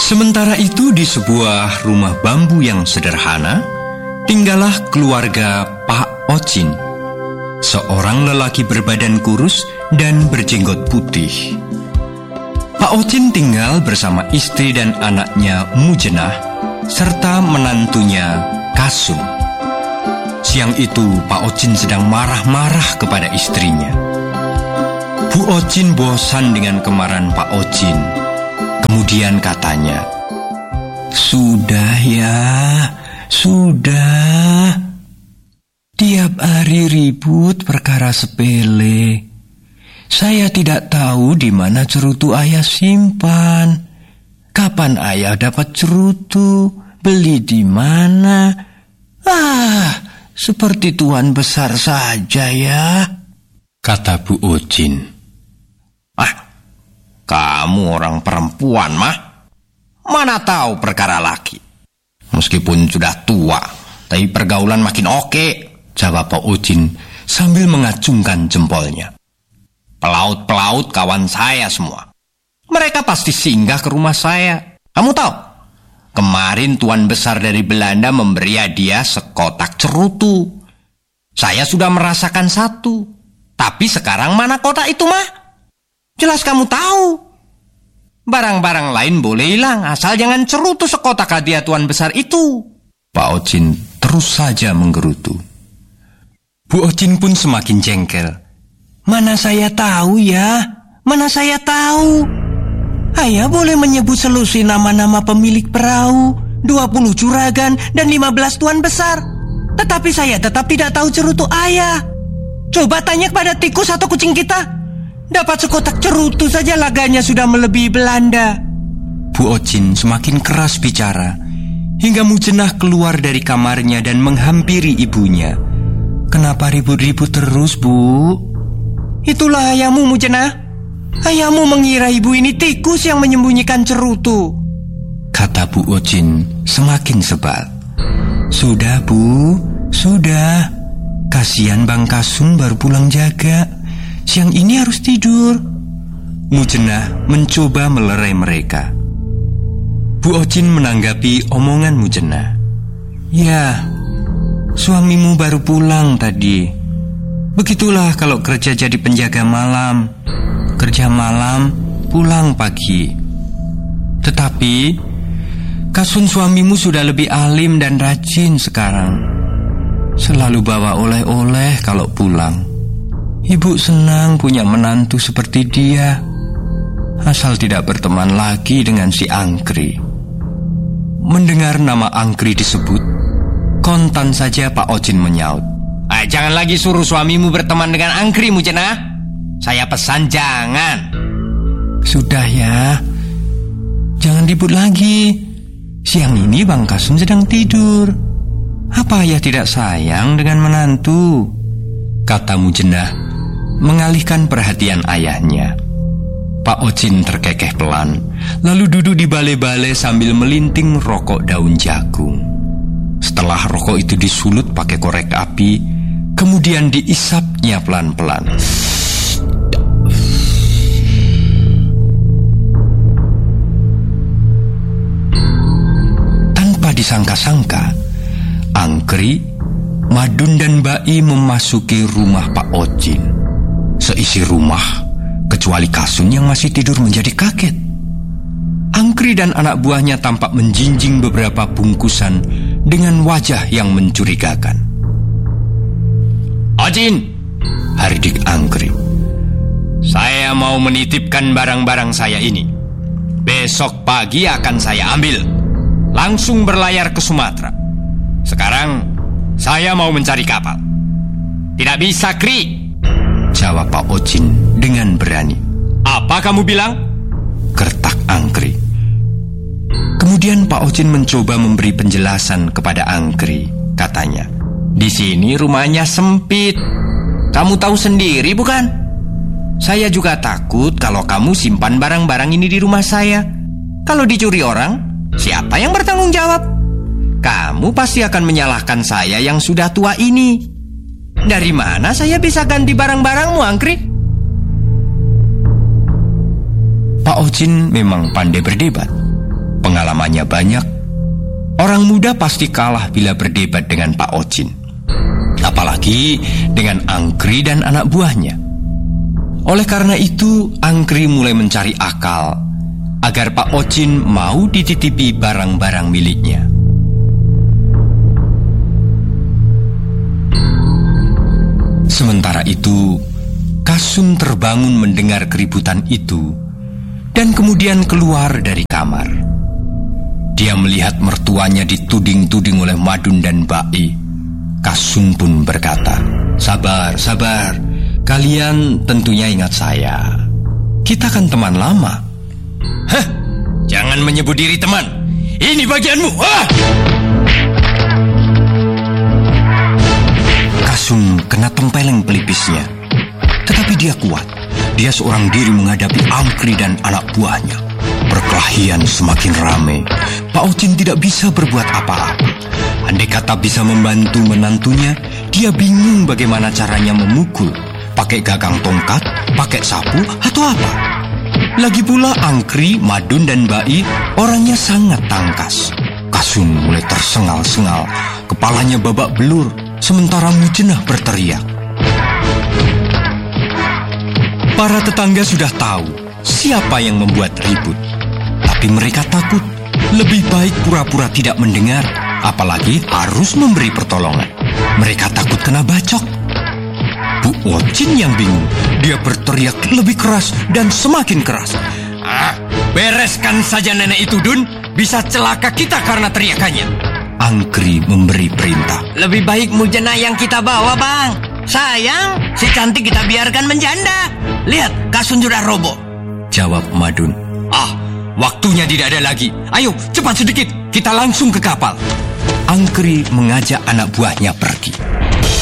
Sementara itu di sebuah rumah bambu yang sederhana, tinggallah keluarga Pak Ocin, seorang lelaki berbadan kurus dan berjenggot putih. Pak Ocin tinggal bersama istri dan anaknya Mujenah, serta menantunya Kasum. Siang itu Pak Ocin sedang marah-marah kepada istrinya. Bu Ocin bosan dengan kemarahan Pak Ocin. Kemudian katanya, "Sudah ya, sudah. Tiap hari ribut perkara sepele. Saya tidak tahu di mana cerutu ayah simpan. Kapan ayah dapat cerutu? Beli di mana? Seperti tuan besar saja ya," kata Bu Ocin. Kamu orang perempuan mah, mana tahu perkara laki. Meskipun sudah tua, tapi pergaulan makin oke, jawab Pak Ocin sambil mengacungkan jempolnya. Pelaut-pelaut kawan saya semua. Mereka pasti singgah ke rumah saya. Kamu tahu, kemarin tuan besar dari Belanda memberi hadiah sekotak cerutu. Saya sudah merasakan satu. Tapi sekarang mana kotak itu mah? Jelas kamu tahu. Barang-barang lain boleh hilang, asal jangan cerutu sekotak hadiah tuan besar itu. Pak Ocin terus saja menggerutu. Bu Ocin pun semakin jengkel. "Mana saya tahu ya, mana saya tahu. Ayah boleh menyebut selusin nama-nama pemilik perahu, 20 juragan, dan 15 tuan besar. Tetapi saya tetap tidak tahu cerutu ayah. Coba tanya kepada tikus atau kucing kita. Dapat sekotak cerutu saja laganya sudah melebihi Belanda." Bu Ocin semakin keras bicara, hingga Mujenah keluar dari kamarnya dan menghampiri ibunya. "Kenapa ribut-ribut terus, Bu?" "Itulah ayahmu, Mujenah. Ayahmu mengira ibu ini tikus yang menyembunyikan cerutu," kata Bu Ocin semakin sebal. "Sudah, Bu, sudah. Kasihan Bang Kasum baru pulang jaga. Siang ini harus tidur." Mujenah mencoba melerai mereka. Bu Ocin menanggapi omongan Mujenah. "Ya, suamimu baru pulang tadi. Begitulah kalau kerja jadi penjaga malam. Kerja malam, pulang pagi. Tetapi Kasum suamimu sudah lebih alim dan rajin sekarang. Selalu bawa oleh-oleh kalau pulang. Ibu senang punya menantu seperti dia. Asal tidak berteman lagi dengan si Angkri." Mendengar nama Angkri disebut, kontan saja Pak Ocin menyaut, Jangan lagi suruh suamimu berteman dengan Angkri, Mujenah. Saya pesan jangan." "Sudah ya, jangan ribut lagi. Siang ini Bang Kasum sedang tidur. Apa ayah tidak sayang dengan menantu?" kata Mujenah mengalihkan perhatian ayahnya. Pak Ocin terkekeh pelan, lalu duduk di balai-balai sambil melinting rokok daun jagung. Setelah rokok itu disulut pakai korek api, kemudian diisapnya pelan-pelan. Tanpa disangka-sangka, Angkri, Madun dan Bai memasuki rumah Pak Ocin. Seisi rumah, kecuali Kasum yang masih tidur, menjadi kaget. Angkri dan anak buahnya tampak menjinjing beberapa bungkusan dengan wajah yang mencurigakan. "Ocin," hardik Angkri, "saya mau menitipkan barang-barang saya ini. Besok pagi akan saya ambil, langsung berlayar ke Sumatera. Sekarang saya mau mencari kapal." "Tidak bisa, Kri," jawab Pak Ocin dengan berani. "Apa kamu bilang?" gertak Angkri. Kemudian Pak Ocin mencoba memberi penjelasan kepada Angkri. Katanya, "Di sini rumahnya sempit. Kamu tahu sendiri bukan? Saya juga takut kalau kamu simpan barang-barang ini di rumah saya. Kalau dicuri orang, siapa yang bertanggung jawab? Kamu pasti akan menyalahkan saya yang sudah tua ini. Dari mana saya bisa ganti barang-barangmu, Angkri?" Pak Ocin memang pandai berdebat. Pengalamannya banyak. Orang muda pasti kalah bila berdebat dengan Pak Ocin. Apalagi dengan Angkri dan anak buahnya. Oleh karena itu, Angkri mulai mencari akal agar Pak Ocin mau dititipi barang-barang miliknya. Sementara itu, Kasum terbangun mendengar keributan itu dan kemudian keluar dari kamar. Dia melihat mertuanya dituding-tuding oleh Madun dan Bai. Kasum pun berkata, "Sabar, sabar. Kalian tentunya ingat saya. Kita kan teman lama." "Hah? Jangan menyebut diri teman. Ini bagianmu." Kasum kena tempeleng pelipisnya. Tetapi dia kuat. Dia seorang diri menghadapi Angkri dan anak buahnya. Perkelahian semakin ramai. Pak Ocin tidak bisa berbuat apa-apa. Andai kata bisa membantu menantunya, dia bingung bagaimana caranya memukul. Pakai gagang tongkat, pakai sapu, atau apa? Lagi pula Angkri, Madun, dan Bai orangnya sangat tangkas. Kasum mulai tersengal-sengal. Kepalanya babak belur, sementara Mujenah berteriak. Para tetangga sudah tahu siapa yang membuat ribut. Tapi mereka takut. Lebih baik pura-pura tidak mendengar, apalagi harus memberi pertolongan. Mereka takut kena bacok. Bu Ocin yang bingung. Dia berteriak lebih keras dan semakin keras. Bereskan saja nenek itu, Dun. Bisa celaka kita karena teriakannya. Angkri memberi perintah. Lebih baik Mujenah yang kita bawa, Bang. Sayang, si cantik kita biarkan menjanda. Lihat, Kasum sudah roboh. Jawab Madun. Waktunya tidak ada lagi. Ayo, cepat sedikit. Kita langsung ke kapal. Angkri mengajak anak buahnya pergi.